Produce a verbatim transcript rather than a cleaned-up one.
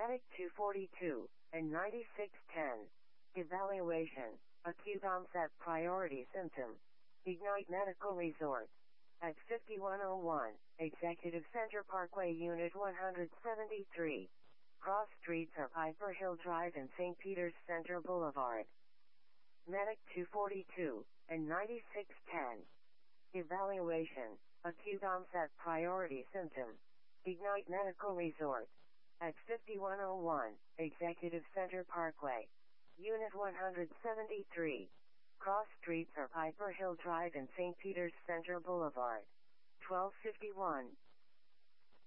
Medic two forty-two and ninety-six ten. Evaluation. Acute onset priority symptom. Ignite Medical Resort. At fifty-one oh one, Executive Center Parkway Unit one seventy-three. Cross streets are Piper Hill Drive and Saint Peter's Center Boulevard. Medic two forty-two and ninety-six ten. Evaluation. Acute onset priority symptom. Ignite Medical Resort. At fifty-one oh one, Executive Center Parkway. Unit one seventy-three. Cross streets are Piper Hill Drive and Saint Peter's Center Boulevard. twelve fifty-one,